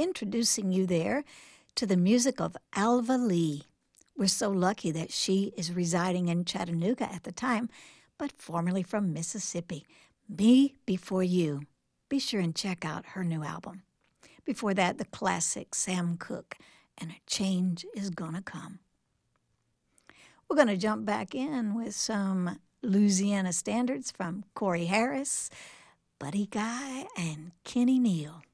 introducing you there to the music of Alva Lee. We're so lucky that she is residing in Chattanooga at the time, but formerly from Mississippi. Me Before You. Be sure and check out her new album. Before that, the classic Sam Cooke, and A Change Is Gonna Come. We're going to jump back in with some Louisiana standards from Corey Harris, Buddy Guy, and Kenny Neal.